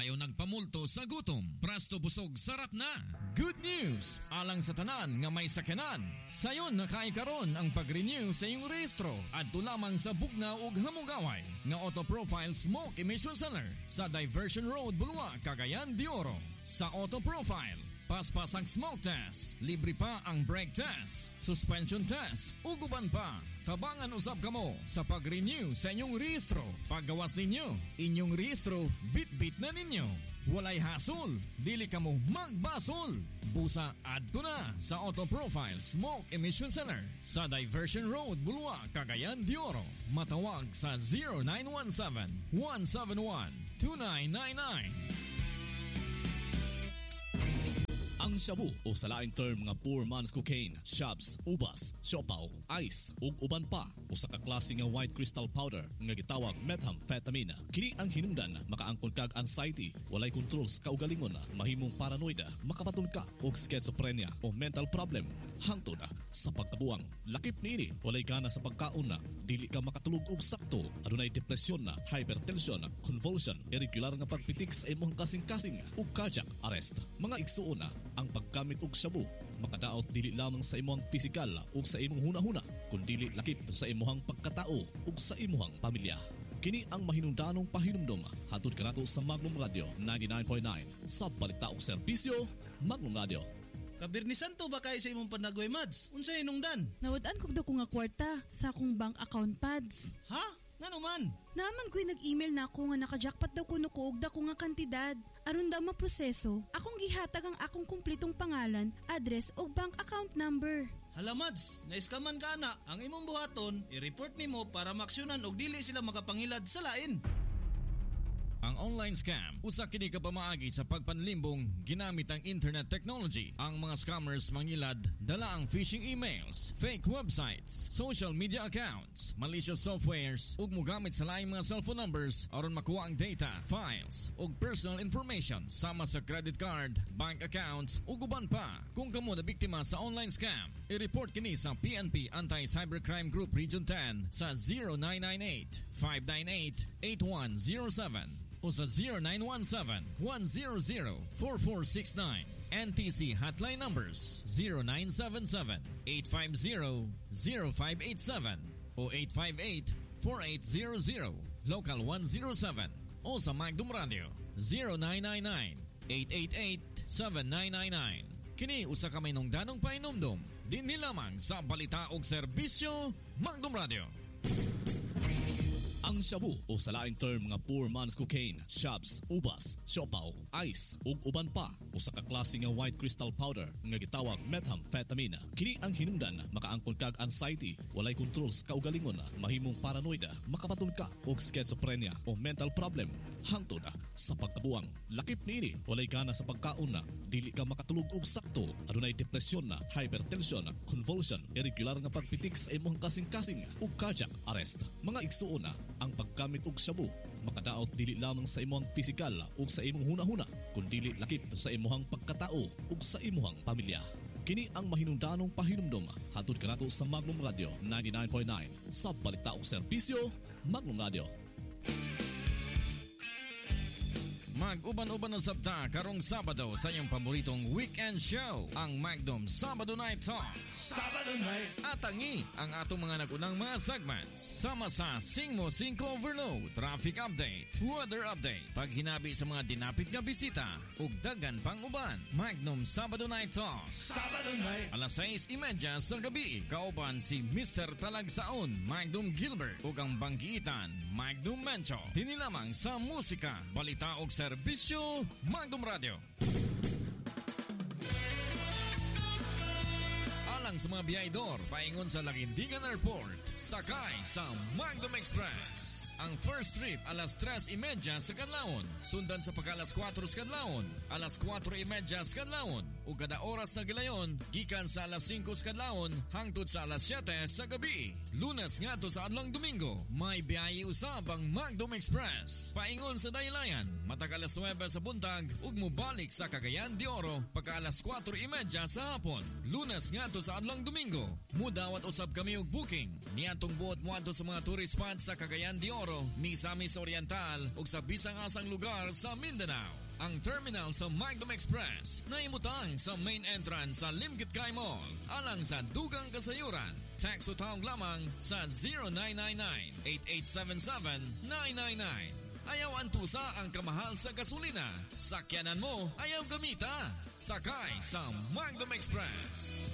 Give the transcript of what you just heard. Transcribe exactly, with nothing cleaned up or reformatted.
ayaw nagpamulto sa gutom. Prasto busog sarap na. Good news! Alang sa tanan nga may sakyanan. Sayon nakaikaron ang pag-renew sa iyong rehistro at lamang sa bugna ug hamugaway nga Auto Profile Smoke Emission Center sa Diversion Road, Bulua, Cagayan de Oro. Sa Auto Profile, paspas ang smoke test, libre pa ang brake test, suspension test, uguban pa. Tabangan usab kamo sa pag-renew sa inyong rehistro. Paggawas ninyo, inyong rehistro, bit-bit na ninyo. Walay hasol, dili kamo magbasol. Busa adto na sa Auto Profile Smoke Emission Center sa Diversion Road, Bulua, Cagayan de Oro. Matawag sa zero nine one seven, one seven one, two nine nine nine. Ang shabu o sa laing term nga poor man's cocaine, shabs, ubas, siopaw, ice ug uban pa o sa kaklase nga white crystal powder nga gitawag methamphetamine. Kini ang hinungdan makaangkon kag anxiety, walay control sa kaugalingon, mahimong paranoid, makapatun ka og schizophrenia o mental problem hangtod sa pagkabuang. Lakip niini, walay gana sa pagkaon, dili ka makatulog og sakto, adunay depresyon, hypertension, convulsion, irregular nga pagpitik sa imong kasing-kasing ug cardiac arrest. Mga igsuon ang paggamit og shabu makadaot dili lamang sa imong pisikal ug sa imong hunahuna kundi lakip sa imong pagkatao ug sa imong pamilya. Kini ang mahinungdanong pahinumdom hatod kanato sa Magnum Radio ninety-nine point nine sa balita ug serbisyo Magnum Radio. Kabirnisan to ba kay sa imong panagoy, Mads? Unsa hinungdan? Nawad-an kog daw ko nga kwarta sa akong bank account, Pads. Ha? Ngano man? Naman ko'y nag-email na ako nga naka-jackpot daw kuno ko og dako nga kantidad. Aron daw maproseso, akong gihatag ang akong kumplitong pangalan, address o bank account number. Hala, Mads, naiskaman ka na. Ang imong buhaton, i-report nimo para maksyonan og dili sila makapangilad sa lain. Ang online scam, usa kini ka pamaagi sa pagpanlimbong ginamit ang internet technology. Ang mga scammers mangilad dala ang phishing emails, fake websites, social media accounts, malicious softwares ug mogamit sa laing mga cellphone numbers aron makuha ang data, files ug personal information sama sa credit card, bank accounts ug uban pa. Kung kamo na biktima sa online scam, i-report kini sa P N P Anti-Cybercrime Group Region ten sa zero nine nine eight, five nine eight, eight one zero seven o sa zero nine one seven, one zero zero, four four six nine. N T C hotline numbers zero nine seven seven, eight five zero, zero five eight seven o eight five eight, four eight zero zero, local one zero seven o sa Magnum Radio zero nine nine nine, eight eight eight, seven nine nine nine. Kini usa ka may nungdanong painumdum dinhi lamang sa balita og serbisyo Magnum Radio. Ang shabu o sa laing term nga poor man's cocaine, shabs, ubas, siopaw, ice ug uban pa o sa kaklase nga white crystal powder nga gitawag methamphetamine. Kini ang hinungdan makaangkon kag anxiety, walay control sa kaugalingon, mahimong paranoid, makapatun ka og schizophrenia o mental problem hangtod sa pagkabuang. Lakip niini, walay gana sa pagkaon, dili ka makatulog og sakto, adunay depresyon, hypertension, convulsion, irregular nga pagpitik sa imong kasing-kasing ug cardiac arrest. Mga igsuon ang paggamit og shabu makadaot dili lamang sa imong pisikal ug sa imong hunahuna kundi lakip sa imong pagkatao ug sa imong pamilya. Kini ang mahinungdanong pahinumdom hatod kanato sa Magnum Radio ninety-nine point nine sa balita ug serbisyo Magnum Radio. Mag-uban-uban na sabta karong Sabado sa iyong paboritong weekend show, ang Magnum Sabado Night Talk. Sabado Night! Atangi ang atong mga nagunang mga segments sama sa Sing Mo Cinco Overload, Traffic Update, Weather Update, paghinabi sa mga dinapit nga bisita ug daghan pang uban. Magnum Sabado Night Talk. Sabado Night! Alas sais trenta sa gabi, kauban si Mister Talagsaon, Magnum Gilbert ug ang banggiitan, Magnum Mencho. Dini lamang sa musika, balita ug serbisyo Magnum Radio. Alang sa mga biyahedor paingon sa Laguindingan Airport, sakay sa Magnum Express. Ang first trip alas tres trenta sa kadlawon, sundan sa pagka alas kwatro sa kadlawon, alas kwatro trenta sa kadlawon, ug kada oras na gilayon gikan sa alas singko sa kadlawon hangtod sa alas siyete sa gabi. Lunes ngadto sa adlong Domingo, may biyahe usab ang Magdom Express. Paingon sa Daylayan, matag alas nuwebe sa buntag ug mobalik sa Cagayan de Oro pagka alas kwatro y media sa hapon. Lunes ngadto sa adlong Domingo, mudawat usab kami og booking niadtong buot moadto sa mga tourist spots sa Cagayan de Oro, Misamis Oriental ug sa bisang asang lugar sa Mindanao. Ang terminal sa Magdom Express na imutang sa main entrance sa Limkit Kay Mall alang sa dugang kasayuran. Text o tawag lamang sa zero nine nine nine, eight eight seven seven, nine nine nine. Ayaw antusa ang kamahal sa gasolina. Sakyanan mo, ayaw gamita. Sakay sa Magdom Express.